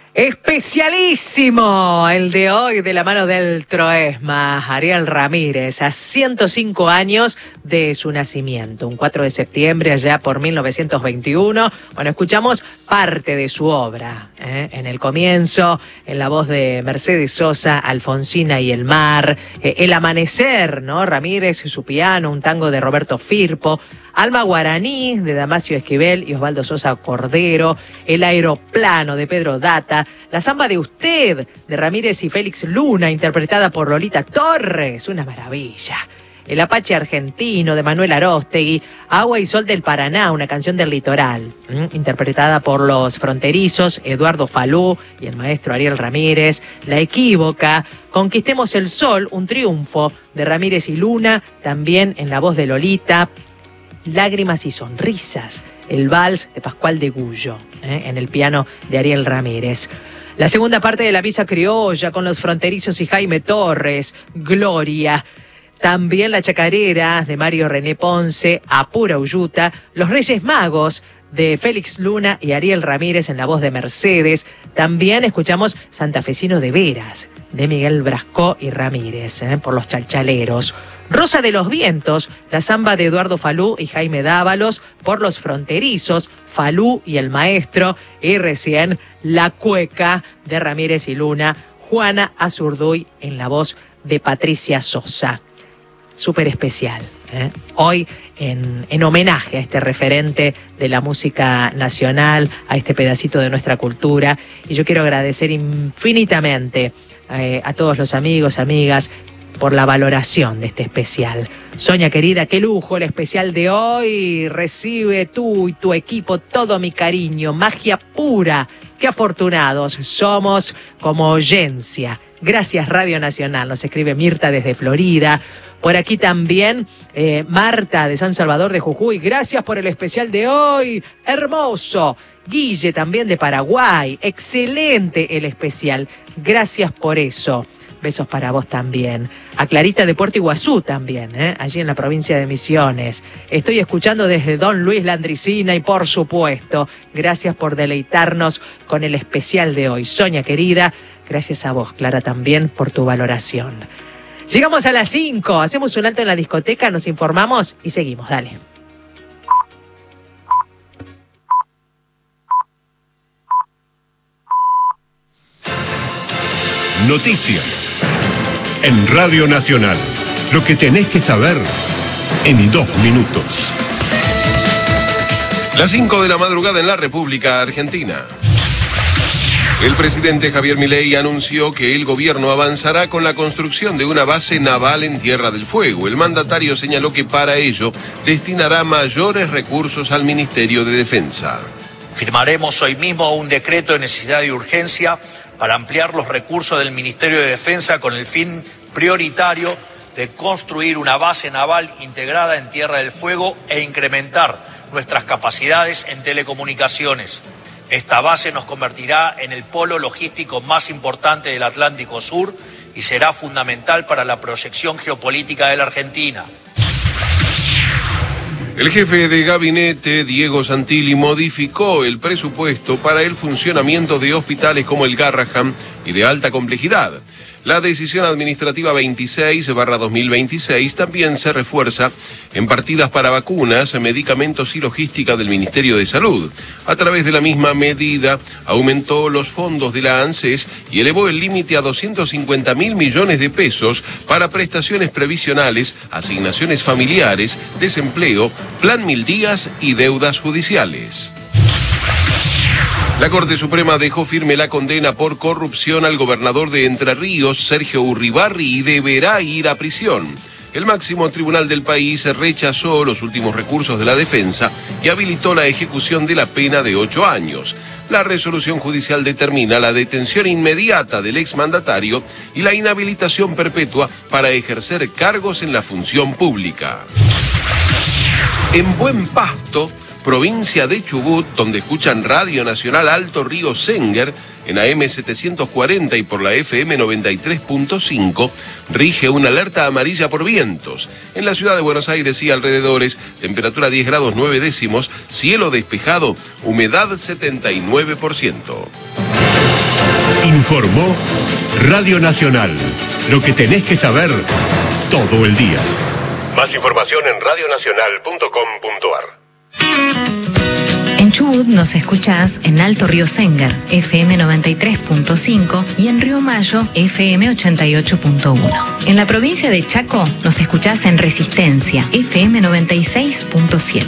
Especialísimo el de hoy de la mano del Troesma, Ariel Ramírez, a 105 años de su nacimiento, un 4 de septiembre allá por 1921. Bueno, escuchamos parte de su obra, en el comienzo, en la voz de Mercedes Sosa, Alfonsina y el mar, El amanecer, ¿no? Ramírez, su piano, un tango de Roberto Firpo, Alma Guaraní, de Damasio Esquivel y Osvaldo Sosa Cordero, El aeroplano, de Pedro Data, La samba de usted, de Ramírez y Félix Luna, interpretada por Lolita Torres, una maravilla. El Apache argentino, de Manuel Aróstegui, Agua y sol del Paraná, una canción del litoral, interpretada por los fronterizos, Eduardo Falú y el maestro Ariel Ramírez. La equívoca, Conquistemos el sol, un triunfo, de Ramírez y Luna, también en la voz de Lolita. Lágrimas y sonrisas, el vals de Pascual de Gullo, en el piano de Ariel Ramírez. La segunda parte de la misa criolla con los fronterizos y Jaime Torres, Gloria. También La chacarera, de Mario René Ponce, Apura Uyuta. Los Reyes Magos, de Félix Luna y Ariel Ramírez en la voz de Mercedes. También escuchamos Santafesino de Veras, de Miguel Brascó y Ramírez, por los Chalchaleros. Rosa de los Vientos, la samba de Eduardo Falú y Jaime Dávalos, por los fronterizos, Falú y el maestro. Y recién La cueca, de Ramírez y Luna, Juana Azurduy en la voz de Patricia Sosa. Súper especial, hoy en homenaje a este referente de la música nacional, a este pedacito de nuestra cultura. Y yo quiero agradecer infinitamente a todos los amigos, amigas, por la valoración de este especial. Sonia querida, qué lujo el especial de hoy. Recibe tú y tu equipo todo mi cariño, magia pura. Qué afortunados somos como oyencia. Gracias Radio Nacional, nos escribe Mirta desde Florida. Por aquí también Marta de San Salvador de Jujuy. Gracias por el especial de hoy. Hermoso. Guille también de Paraguay. Excelente el especial. Gracias por eso. Besos para vos también. A Clarita de Puerto Iguazú también, allí en la provincia de Misiones. Estoy escuchando desde Don Luis Landricina y por supuesto, gracias por deleitarnos con el especial de hoy. Sonia querida, gracias a vos, Clara, también por tu valoración. Llegamos a las 5, hacemos un alto en la discoteca, nos informamos y seguimos, dale. Noticias en Radio Nacional. Lo que tenés que saber en 2 minutos. Las 5 de la madrugada en la República Argentina. El presidente Javier Milei anunció que el gobierno avanzará con la construcción de una base naval en Tierra del Fuego. El mandatario señaló que para ello destinará mayores recursos al Ministerio de Defensa. Firmaremos hoy mismo un decreto de necesidad y urgencia para ampliar los recursos del Ministerio de Defensa con el fin prioritario de construir una base naval integrada en Tierra del Fuego e incrementar nuestras capacidades en telecomunicaciones. Esta base nos convertirá en el polo logístico más importante del Atlántico Sur y será fundamental para la proyección geopolítica de la Argentina. El jefe de gabinete, Diego Santilli, modificó el presupuesto para el funcionamiento de hospitales como el Garrahan y de alta complejidad. La decisión administrativa 26/2026 también se refuerza en partidas para vacunas, medicamentos y logística del Ministerio de Salud. A través de la misma medida, aumentó los fondos de la ANSES y elevó el límite a 250.000 millones de pesos para prestaciones previsionales, asignaciones familiares, desempleo, Plan 1000 días y deudas judiciales. La Corte Suprema dejó firme la condena por corrupción al gobernador de Entre Ríos, Sergio Urribarri, y deberá ir a prisión. El máximo tribunal del país rechazó los últimos recursos de la defensa y habilitó la ejecución de la pena de 8 años. La resolución judicial determina la detención inmediata del exmandatario y la inhabilitación perpetua para ejercer cargos en la función pública. En Buen Pasto, provincia de Chubut, donde escuchan Radio Nacional Alto Río Senguer, en AM 740 y por la FM 93.5, rige una alerta amarilla por vientos. En la ciudad de Buenos Aires y alrededores, temperatura 10 grados 9 décimos, cielo despejado, humedad 79%. Informó Radio Nacional. Lo que tenés que saber todo el día. Más información en radionacional.com.ar. En Chubut nos escuchás en Alto Río Sengar, FM 93.5 y en Río Mayo, FM 88.1. En la provincia de Chaco nos escuchás en Resistencia, FM 96.7.